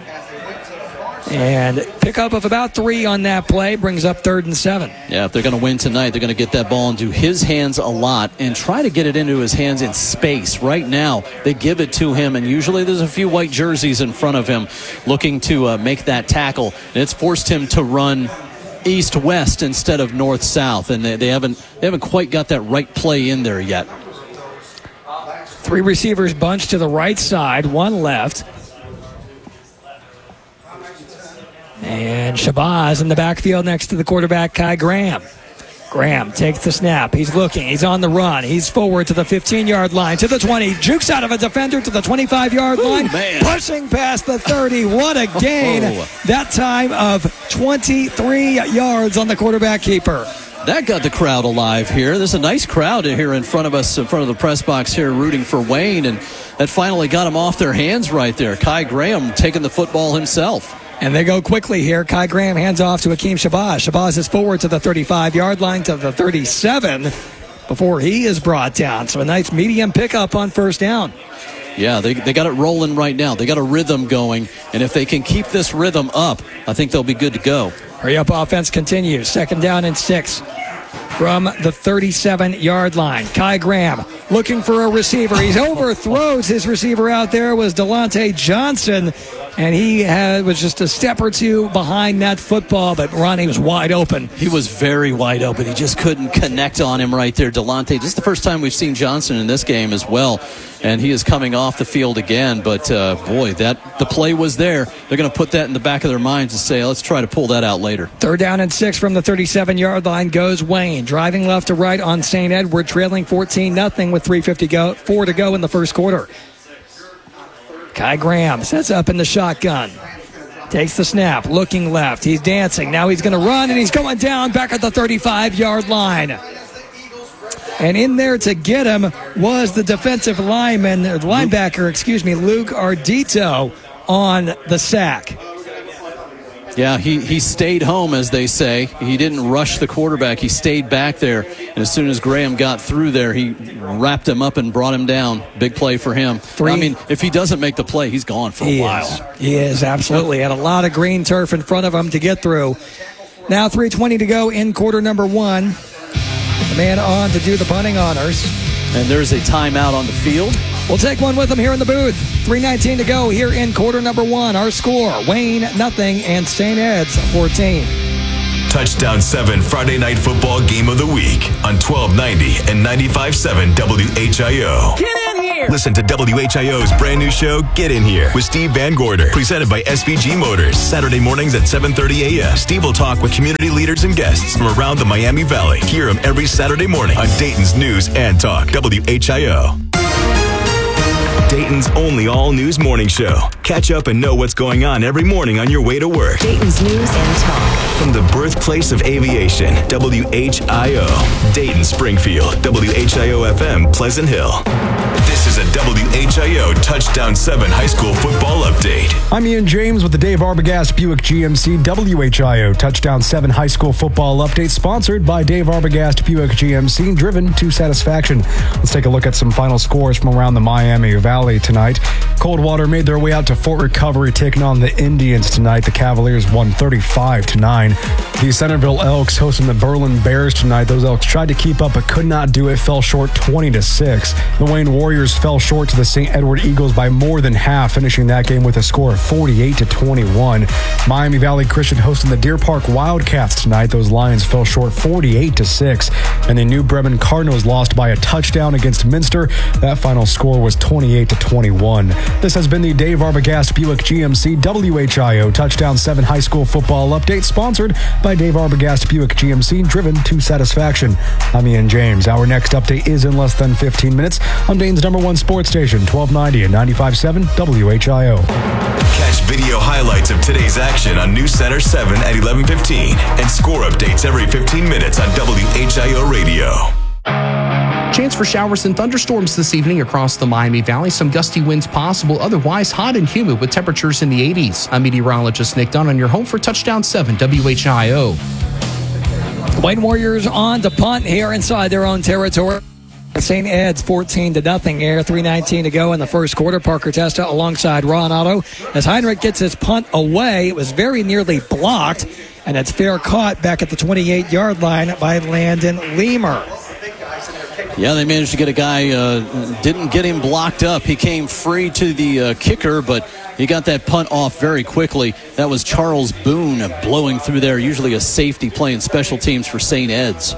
And pickup of about three on that play brings up third and seven. Yeah, if they're going to win tonight, they're going to get that ball into his hands a lot and try to get it into his hands in space. Right now, they give it to him, and usually there's a few white jerseys in front of him looking to uh, make that tackle. And it's forced him to run east-west instead of north-south, and they, they haven't they haven't quite got that right play in there yet. Three receivers bunched to the right side, one left. And Shabazz in the backfield next to the quarterback, Kai Graham. Graham takes the snap. He's looking. He's on the run. He's forward to the fifteen-yard line, to the twenty. Jukes out of a defender to the twenty-five-yard line. Man. Pushing past the thirty. What a gain. Oh. That time of twenty-three yards on the quarterback keeper. That got the crowd alive here. There's a nice crowd here in front of us, in front of the press box here, rooting for Wayne, and that finally got him off their hands right there. Kai Graham taking the football himself. And they go quickly here. Kai Graham hands off to Akeem Shabazz. Shabazz is forward to the thirty-five-yard line, to the thirty-seven, before he is brought down. So a nice medium pickup on first down. Yeah, they they got it rolling right now. They got a rhythm going, and if they can keep this rhythm up, I think they'll be good to go. Hurry up offense continues. Second down and six from the thirty-seven-yard line. Kai Graham looking for a receiver. He overthrows his receiver out there was Delonte Johnson, and he had, was just a step or two behind that football, but Ronnie was wide open. He was very wide open. He just couldn't connect on him right there. Delonte, this is the first time we've seen Johnson in this game as well, and he is coming off the field again, but uh, boy, that the play was there. They're going to put that in the back of their minds and say, let's try to pull that out later. Third down and six from the thirty-seven-yard line goes Wayne, driving left to right on Saint Edward, trailing fourteen nothing with three fifty-four to go in the first quarter. Kai Graham sets up in the shotgun. Takes the snap, looking left. He's dancing. Now he's going to run, and he's going down back at the thirty-five-yard line. And in there to get him was the defensive lineman, the linebacker, excuse me, Luke Ardito on the sack. Yeah, he, he stayed home, as they say. He didn't rush the quarterback. He stayed back there. And as soon as Graham got through there, he wrapped him up and brought him down. Big play for him. Three. I mean, if he doesn't make the play, he's gone for a he while. Is. He is, absolutely. Had a lot of green turf in front of him to get through. Now three twenty to go in quarter number one. The man on to do the punting honors. And there's a timeout on the field. We'll take one with him here in the booth. three nineteen to go here in quarter number one. Our score, Wayne nothing and Saint Ed's fourteen. Touchdown seven Friday Night Football Game of the Week on twelve ninety and ninety-five point seven W H I O. Get in here! Listen to W H I O's brand new show, Get In Here, with Steve Van Gorder, presented by S V G Motors. Saturday mornings at seven thirty a.m. Steve will talk with community leaders and guests from around the Miami Valley. Hear him every Saturday morning on Dayton's News and Talk, W H I O. Dayton's only all-news morning show. Catch up and know what's going on every morning on your way to work. Dayton's News and Talk. From the birthplace of aviation, W H I O. Dayton, Springfield, W H I O F M, Pleasant Hill. This is a W H I O Touchdown seven High School Football Update. I'm Ian James with the Dave Arbogast Buick G M C W H I O Touchdown seven High School Football Update, sponsored by Dave Arbogast Buick G M C, driven to satisfaction. Let's take a look at some final scores from around the Miami Valley tonight. Coldwater made their way out to Fort Recovery, taking on the Indians tonight. The Cavaliers won thirty-five to nine. The Centerville Elks hosting the Berlin Bears tonight. Those Elks tried to keep up but could not do it, fell short twenty to six. The Wayne Warriors fell short to the Saint Edward Eagles by more than half, finishing that game with a score of forty-eight to twenty-one. Miami Valley Christian hosting the Deer Park Wildcats tonight. Those Lions fell short forty-eight to six. And the New Bremen Cardinals lost by a touchdown against Minster. That final score was twenty-eight to twenty-one. This has been the Dave Arbogast Buick G M C W H I O Touchdown seven High School Football Update, sponsored by Dave Arbogast Buick G M C, driven to satisfaction. I'm Ian James. Our next update is in less than fifteen minutes on Dayton's number one sports station, twelve ninety and ninety-five point seven W H I O. Catch video highlights of today's action on News Center seven at eleven fifteen and score updates every fifteen minutes on W H I O Radio. Chance for showers and thunderstorms this evening across the Miami Valley. Some gusty winds possible. Otherwise, hot and humid with temperatures in the eighties. I'm meteorologist Nick Dunn on your home for Touchdown seven W H I O. Wayne Warriors on to punt here inside their own territory. Saint Ed's fourteen to nothing here. three nineteen to go in the first quarter. Parker Testa alongside Ron Otto as Heinrich gets his punt away. It was very nearly blocked, and it's fair caught back at the twenty-eight-yard line by Landon Leamer. Yeah, they managed to get a guy, uh, didn't get him blocked up. He came free to the uh, kicker, but he got that punt off very quickly. That was Charles Boone blowing through there, usually a safety playing special teams for Saint Ed's.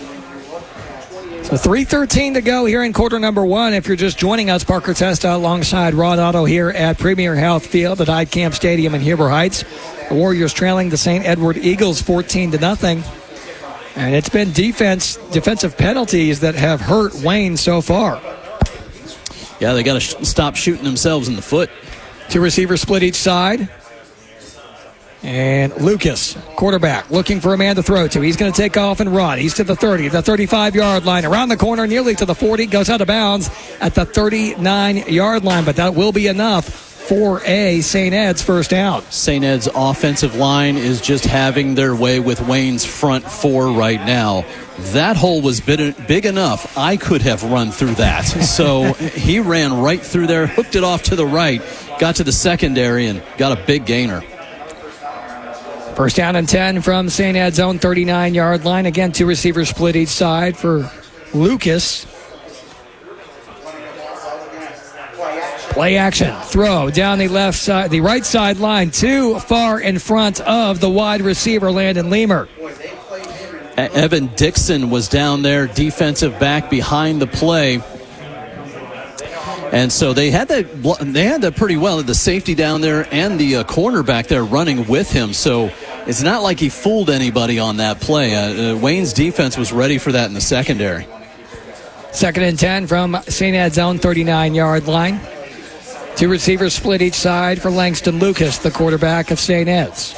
So three thirteen to go here in quarter number one. If you're just joining us, Parker Testa alongside Ron Otto here at Premier Health Field at Icamp Stadium in Huber Heights. The Warriors trailing the Saint Edward Eagles fourteen to nothing. And it's been defense, defensive penalties that have hurt Wayne so far. Yeah, they got to sh- stop shooting themselves in the foot. Two receivers split each side. And Lucas, quarterback, looking for a man to throw to. He's going to take off and run. He's to the thirty, the thirty-five-yard line. Around the corner, nearly to the forty. Goes out of bounds at the thirty-nine-yard line. But that will be enough for a Saint Ed's first down. Saint Ed's offensive line is just having their way with Wayne's front four right now. That hole was big, big enough, I could have run through that. So he ran right through there, hooked it off to the right, got to the secondary, and got a big gainer. First down and ten from Saint Ed's own thirty-nine-yard line. Again, two receivers split each side for Lucas. Play action, throw down the left side, the right sideline, too far in front of the wide receiver, Landon Leamer. Evan Dixon was down there, defensive back behind the play. And so they had that they had that pretty well. The safety down there and the uh, cornerback there running with him. So it's not like he fooled anybody on that play. Uh, uh, Wayne's defense was ready for that in the secondary. Second and ten from Saint Ed's own thirty-nine-yard line. Two receivers split each side for Langston Lucas, the quarterback of Saint Ed's.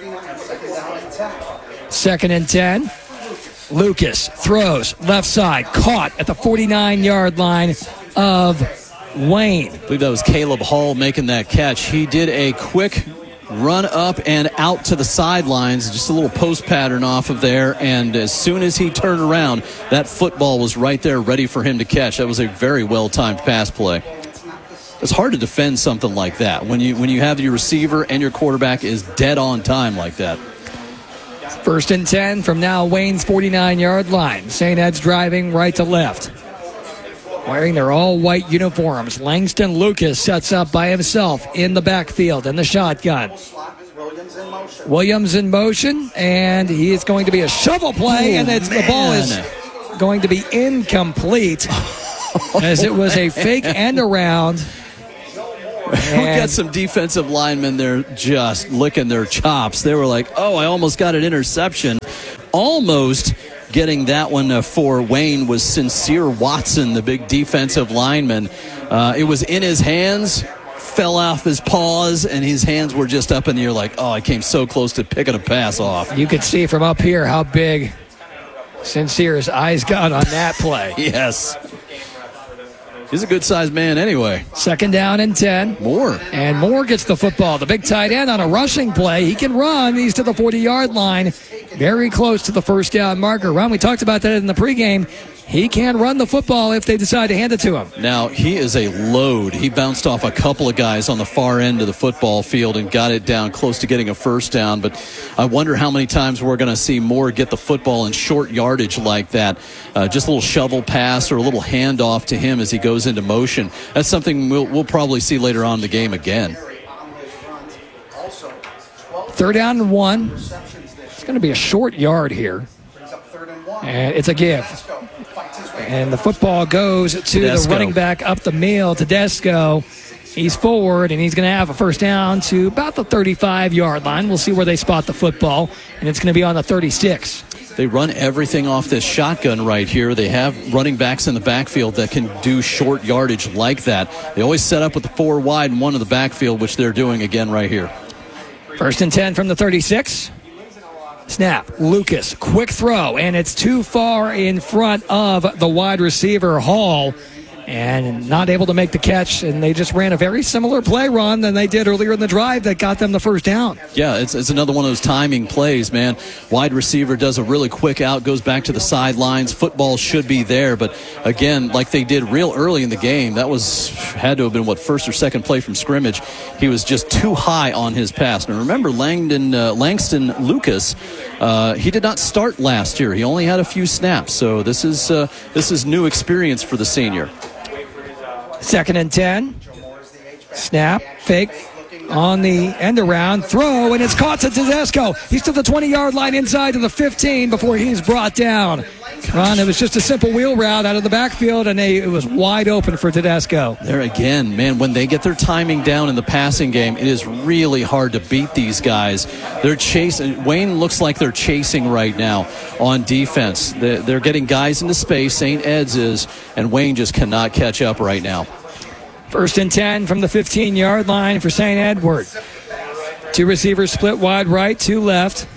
Second and ten. Lucas throws left side, caught at the forty-nine-yard line of Wayne. I believe that was Caleb Hall making that catch. He did a quick run up and out to the sidelines, just a little post pattern off of there, and as soon as he turned around, that football was right there ready for him to catch. That was a very well-timed pass play. It's hard to defend something like that when you when you have your receiver and your quarterback is dead on time like that. First and ten from now Wayne's forty-nine-yard line. Saint Ed's driving right to left. Wearing their all-white uniforms, Langston Lucas sets up by himself in the backfield in the shotgun. Williams in motion, and he is going to be a shovel play, oh, and it's, the ball is going to be incomplete as it was a fake end around. We got some defensive linemen there just licking their chops. They were like, oh, I almost got an interception. Almost getting that one uh, for Wayne was Sincere Watson, the big defensive lineman. Uh, it was in his hands, fell off his paws, and his hands were just up in the air like, oh, I came so close to picking a pass off. You could see from up here how big Sincere's eyes got on that play. Yes. He's a good-sized man anyway. Second down and ten. Moore. And Moore gets the football. The big tight end on a rushing play. He can run. He's to the forty-yard line. Very close to the first down marker. Ron, we talked about that in the pregame. He can run the football if they decide to hand it to him. Now, he is a load. He bounced off a couple of guys on the far end of the football field and got it down close to getting a first down. But I wonder how many times we're going to see Moore get the football in short yardage like that. Uh, just a little shovel pass or a little handoff to him as he goes into motion. That's something we'll, we'll probably see later on in the game again. Third down and one. It's going to be a short yard here. And it's a give. And the football goes to Tedesco. The running back up the middle, Tedesco. He's forward, and he's going to have a first down to about the thirty-five-yard line. We'll see where they spot the football, and it's going to be on the thirty-six. They run everything off this shotgun right here. They have running backs in the backfield that can do short yardage like that. They always set up with the four wide and one in the backfield, which they're doing again right here. First and ten from the thirty-six. Snap, Lucas, quick throw, and it's too far in front of the wide receiver, Hall, and not able to make the catch, and they just ran a very similar play run than they did earlier in the drive that got them the first down. Yeah, it's, it's another one of those timing plays, man. Wide receiver does a really quick out, goes back to the sidelines. Football should be there, but again, like they did real early in the game, that was had to have been, what, first or second play from scrimmage. He was just too high on his pass. Now, remember, Langdon, uh, Langston Lucas, uh, he did not start last year. He only had a few snaps, so this is uh, this is new experience for the senior. Second and ten. Snap, fake on the end around, throw, and it's caught to Tedesco. He's to the twenty-yard line inside to the fifteen before he's brought down. Ron, it was just a simple wheel route out of the backfield, and they, it was wide open for Tedesco. There again, man, when they get their timing down in the passing game, it is really hard to beat these guys. They're chasing. Wayne looks like they're chasing right now on defense. They're, they're getting guys into space, Saint Ed's is, and Wayne just cannot catch up right now. First and ten from the fifteen-yard line for Saint Edward. Two receivers split wide right, two left.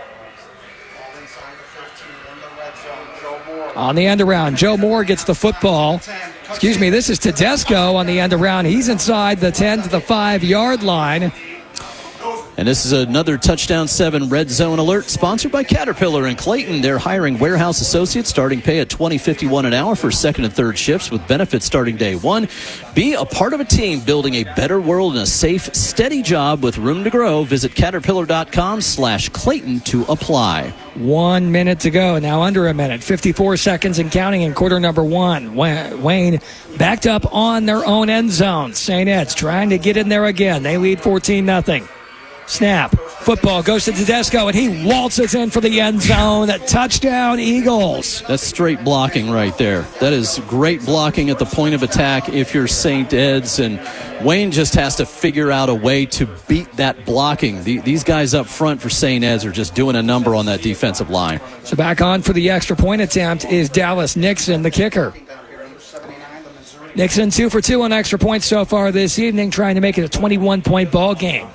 On the end around, Joe Moore gets the football. Excuse me, this is Tedesco on the end around. He's inside the ten to the five-yard line. And this is another Touchdown seven Red Zone Alert sponsored by Caterpillar in Clayton. They're hiring warehouse associates, starting pay at twenty fifty-one an hour for second and third shifts with benefits starting day one. Be a part of a team building a better world and a safe, steady job with room to grow. Visit caterpillar.com slash Clayton to apply. One minute to go. Now under a minute. fifty-four seconds and counting in quarter number one. Wayne backed up on their own end zone. Saint Ed's trying to get in there again. They lead fourteen nothing. Snap. Football goes to Tedesco, and he waltzes in for the end zone. Touchdown, Eagles. That's straight blocking right there. That is great blocking at the point of attack if you're Saint Ed's, and Wayne just has to figure out a way to beat that blocking. The, these guys up front for Saint Ed's are just doing a number on that defensive line. So back on for the extra point attempt is Dallas Nixon, the kicker. Nixon two for two on extra points so far this evening, trying to make it a twenty-one point ball game.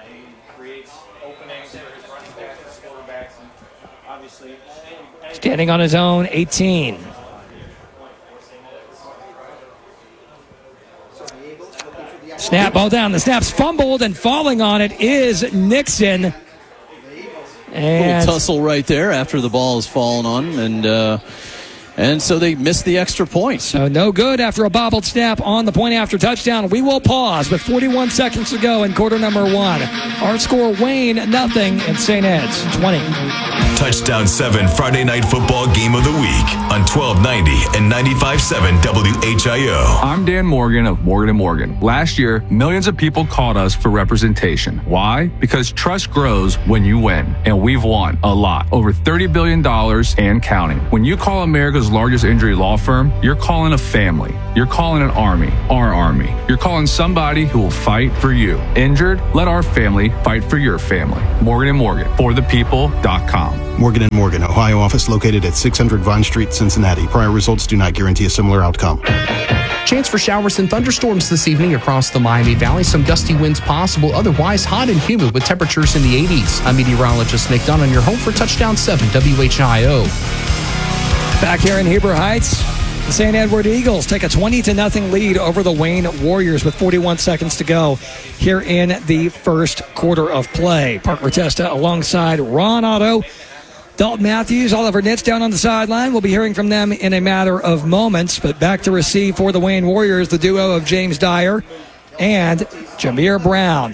Standing on his own, eighteen. Snap, ball down. The snap's fumbled, and falling on it is Nixon. And little tussle right there after the ball has fallen on, and uh, and so they missed the extra point. So no good after a bobbled snap on the point after touchdown. We will pause with forty-one seconds to go in quarter number one. Our score, Wayne nothing and Saint Ed's twenty. Touchdown seven Friday Night Football Game of the Week on twelve ninety and ninety-five point seven W H I O. I'm Dan Morgan of Morgan and Morgan. Last year, millions of people called us for representation. Why? Because trust grows when you win, and we've won a lot. Over thirty billion dollars and counting. When you call America's largest injury law firm, you're calling a family. You're calling an army, our army. You're calling somebody who will fight for you. Injured? Let our family fight for your family. Morgan and Morgan, for the people dot com. Morgan and Morgan, Ohio office located at six hundred Vine Street, Cincinnati. Prior results do not guarantee a similar outcome. Chance for showers and thunderstorms this evening across the Miami Valley. Some gusty winds possible. Otherwise, hot and humid with temperatures in the eighties. I'm meteorologist Nick Dunn on your home for Touchdown seven W H I O. Back here in Heber Heights, the Saint Edward Eagles take a twenty to nothing lead over the Wayne Warriors with forty-one seconds to go here in the first quarter of play. Parker Testa alongside Ron Otto, Dalton Matthews, Oliver Nitz down on the sideline. We'll be hearing from them in a matter of moments. But back to receive for the Wayne Warriors, the duo of James Dyer and Jameer Brown.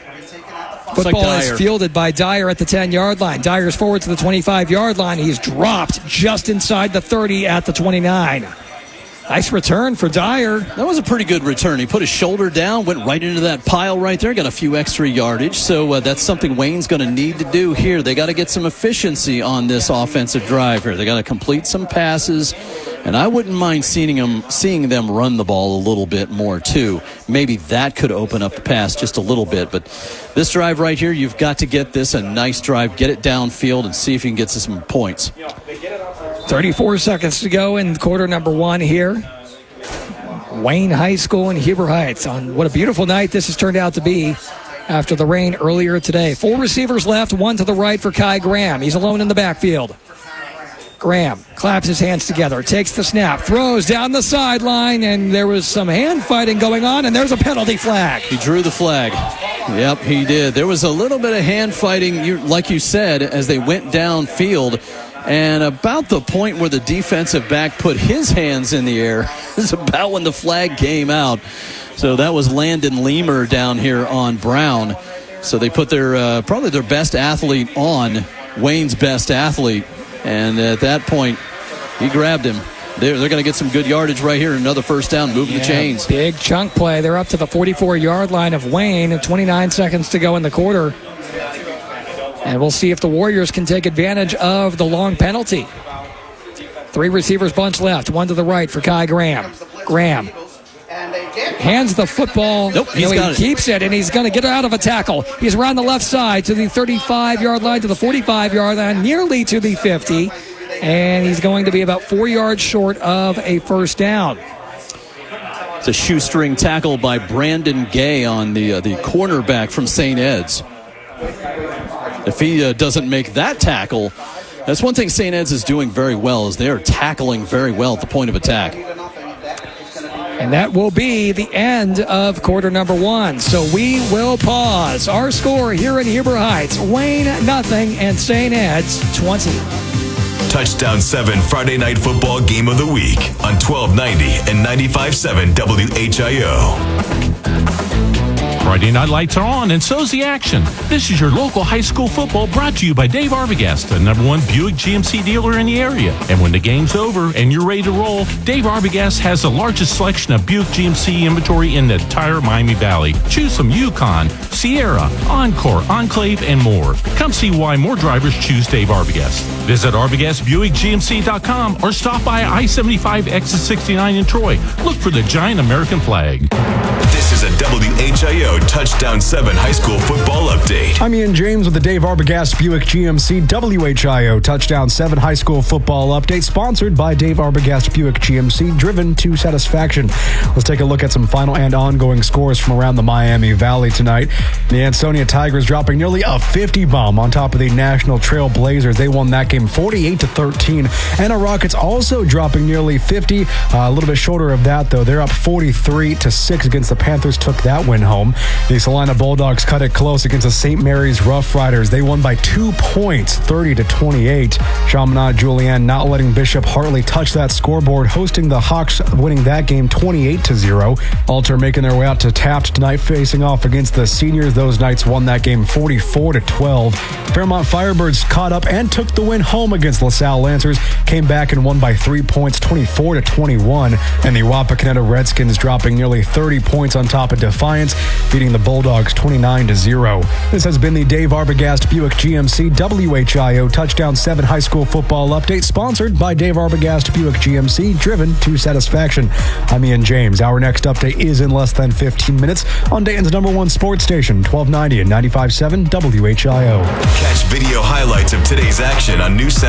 Football like is fielded by Dyer at the ten-yard line. Dyer's forward to the twenty-five-yard line. He's dropped just inside the thirty at the twenty-nine. Nice return for Dyer. That was a pretty good return. He put his shoulder down, went right into that pile right there, got a few extra yardage. So uh, that's something Wayne's going to need to do here. They got to get some efficiency on this offensive drive here. They got to complete some passes, and I wouldn't mind seeing them, seeing them run the ball a little bit more too. Maybe that could open up the pass just a little bit. But this drive right here, you've got to get this a nice drive, get it downfield, and see if you can get some points. thirty-four seconds to go in quarter number one here. Wayne High School in Heber Heights on what a beautiful night this has turned out to be after the rain earlier today. Four receivers left, one to the right for Kai Graham. He's alone in the backfield. Graham claps his hands together, takes the snap, throws down the sideline, and there was some hand fighting going on, and there's a penalty flag. He drew the flag. Yep, he did. There was a little bit of hand fighting, you, like you said, as they went downfield. And about the point where the defensive back put his hands in the air is about when the flag came out. So that was Landon Leamer down here on Brown. So they put their uh, probably their best athlete on Wayne's best athlete. And at that point, he grabbed him. They're, they're going to get some good yardage right here. Another first down, moving yeah, the chains. Big chunk play. They're up to the forty-four-yard line of Wayne. twenty-nine seconds to go in the quarter. And we'll see if the Warriors can take advantage of the long penalty. Three receivers bunch left. One to the right for Kai Graham. Graham hands the football. Nope, he's you know, got he it. keeps it, and he's going to get out of a tackle. He's around the left side to the thirty-five-yard line, to the forty-five-yard line, nearly to the fifty. And he's going to be about four yards short of a first down. It's a shoestring tackle by Brandon Gay on the uh, the cornerback from Saint Ed's. If he uh, doesn't make that tackle, that's one thing Saint Ed's is doing very well, is they are tackling very well at the point of attack. And that will be the end of quarter number one. So we will pause. Our score here in Heber Heights, Wayne nothing and Saint Ed's twenty. Touchdown seven Friday Night Football Game of the Week on twelve ninety and ninety-five point seven W H I O. Friday night lights are on, and so's the action. This is your local high school football brought to you by Dave Arbogast, the number one Buick G M C dealer in the area. And when the game's over and you're ready to roll, Dave Arbogast has the largest selection of Buick G M C inventory in the entire Miami Valley. Choose from Yukon, Sierra, Encore, Enclave, and more. Come see why more drivers choose Dave Arbogast. Visit Arbogast Buick G M C dot com or stop by I seventy-five exit sixty-nine in Troy. Look for the giant American flag. This is a W H I O Touchdown seven High School Football Update. I'm Ian James with the Dave Arbogast Buick G M C W H I O Touchdown seven High School Football Update, sponsored by Dave Arbogast Buick G M C, driven to satisfaction. Let's take a look at some final and ongoing scores from around the Miami Valley tonight. The Ansonia Tigers dropping nearly a fifty bomb on top of the National Trail Blazers. They won that game forty-eight to thirteen. And our Rockets also dropping nearly fifty. Uh, a little bit shorter of that, though. They're up forty-three to six against the Panthers, took that win home. The Salina Bulldogs cut it close against the Saint Mary's Rough Riders. They won by two points, thirty to twenty-eight. Chaminade Julienne not letting Bishop Hartley touch that scoreboard, hosting the Hawks, winning that game twenty-eight to zero. Alter making their way out to Taft tonight, facing off against the Seniors. Those Knights won that game forty-four to twelve. Fairmont Firebirds caught up and took the win home against LaSalle Lancers, came back and won by three points, twenty-four to twenty-one. And the Wapakoneta Redskins dropping nearly thirty points on top of Defiance, beating the Bulldogs twenty-nine to zero. This has been the Dave Arbogast Buick G M C W H I O Touchdown seven High School Football Update, sponsored by Dave Arbogast Buick G M C, driven to satisfaction. I'm Ian James. Our next update is in less than fifteen minutes on Dayton's number one sports station, twelve ninety and ninety-five point seven W H I O. Catch video highlights of today's action on New